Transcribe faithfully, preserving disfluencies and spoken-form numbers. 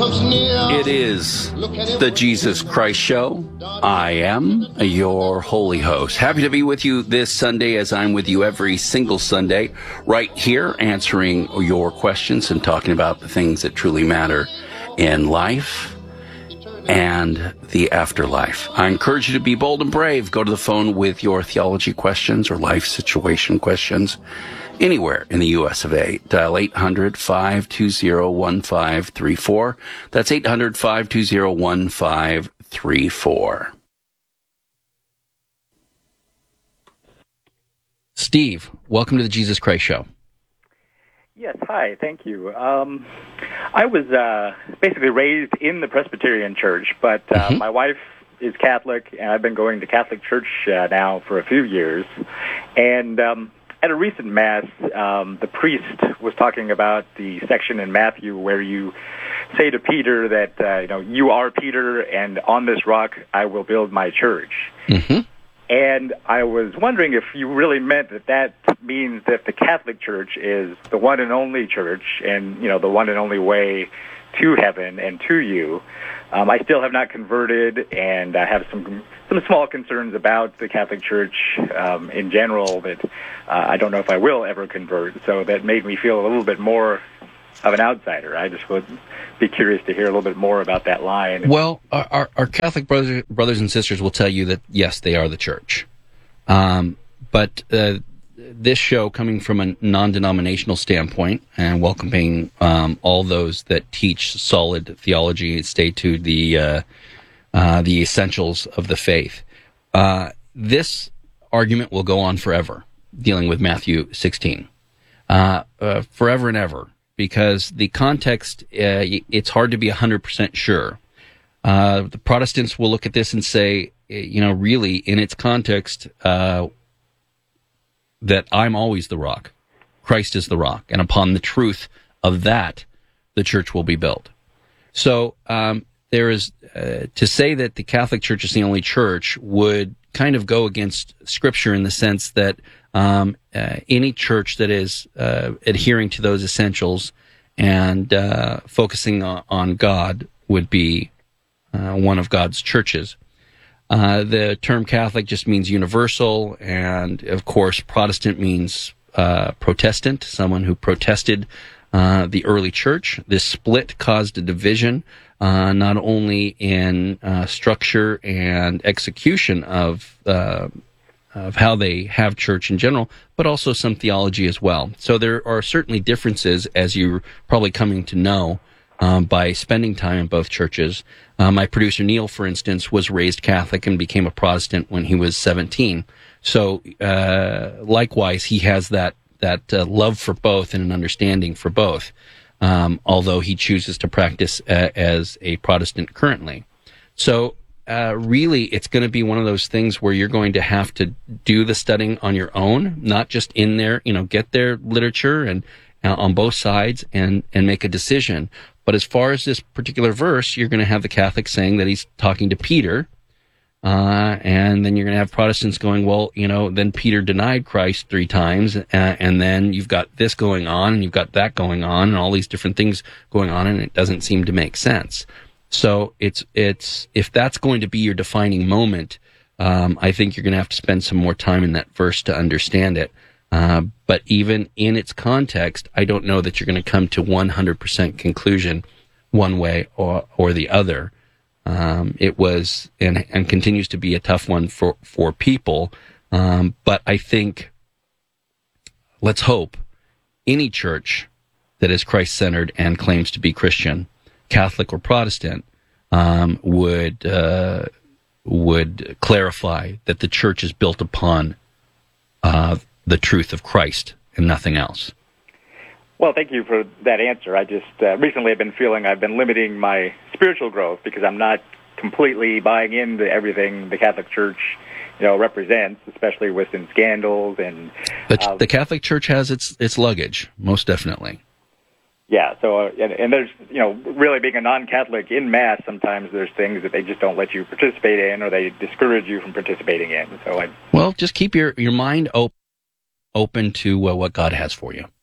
comes near. It is the Jesus Christ Show. I am your holy host. Happy to be with you this Sunday, as I'm with you every single Sunday, right here answering your questions and talking about the things that truly matter in life and the afterlife. I encourage you to be bold and brave. Go to the phone with your theology questions or life situation questions anywhere in the U S of A. Dial eight hundred, five two zero, one five three four. That's eight hundred, five two zero, one five three four. Steve, welcome to the Jesus Christ Show. Yes, hi, thank you. Um, I was uh, basically raised in the Presbyterian Church, but uh, mm-hmm. my wife is Catholic, and I've been going to Catholic Church uh, now for a few years. And um, at a recent Mass, um, the priest was talking about the section in Matthew where you say to Peter that, uh, you know, you are Peter, and on this rock I will build my church. Mm-hmm. And I was wondering if you really meant that that means that the Catholic Church is the one and only church and, you know, the one and only way to heaven and to you. Um, I still have not converted, and I have some some small concerns about the Catholic Church um, in general that uh, I don't know if I will ever convert. So that made me feel a little bit more of an outsider. I just would be curious to hear a little bit more about that line. Well, our, our Catholic brothers, brothers and sisters will tell you that, yes, they are the church. Um, but uh, this show, coming from a non-denominational standpoint and welcoming um, all those that teach solid theology, stay to the uh, uh, the essentials of the faith, uh, this argument will go on forever, dealing with Matthew sixteen, uh, uh, forever and ever. Because the context, uh, it's hard to be one hundred percent sure. Uh, the Protestants will look at this and say, you know, really, in its context, uh, that I'm always the rock. Christ is the rock. And upon the truth of that, the church will be built. So um, there is, uh, to say that the Catholic Church is the only church would kind of go against Scripture in the sense that Um, uh, any church that is uh, adhering to those essentials and uh, focusing on, on God would be uh, one of God's churches. Uh, the term Catholic just means universal, and of course Protestant means uh, Protestant, someone who protested uh, the early church. This split caused a division uh, not only in uh, structure and execution of uh of how they have church in general, but also some theology as well. So there are certainly differences, as you're probably coming to know um, by spending time in both churches. Uh, my producer, Neil, for instance, was raised Catholic and became a Protestant when he was seventeen. So uh, likewise, he has that, that uh, love for both and an understanding for both, um, although he chooses to practice uh, as a Protestant currently. So Uh, really, it's going to be one of those things where you're going to have to do the studying on your own, not just in there, you know, get their literature and uh, on both sides and, and make a decision. But as far as this particular verse, you're going to have the Catholics saying that he's talking to Peter, uh, and then you're going to have Protestants going, well, you know, then Peter denied Christ three times, uh, and then you've got this going on, and you've got that going on, and all these different things going on, and it doesn't seem to make sense. So it's it's if that's going to be your defining moment, um, I think you're going to have to spend some more time in that verse to understand it. Uh, but even in its context, I don't know that you're going to come to one hundred percent conclusion one way or or the other. Um, it was and and continues to be a tough one for for people. Um, but I think, let's hope, any church that is Christ-centered and claims to be Christian, Catholic or Protestant, um, would uh, would clarify that the church is built upon uh, the truth of Christ and nothing else. Well, thank you for that answer. I just uh, recently have been feeling I've been limiting my spiritual growth because I'm not completely buying into everything the Catholic Church, you know, represents, especially with some scandals and. But uh, the Catholic Church has its its luggage, most definitely. Yeah, so, uh, and, and there's, you know, really being a non-Catholic in Mass, sometimes there's things that they just don't let you participate in or they discourage you from participating in. So I. Well, just keep your, your mind op- open to uh, what God has for you.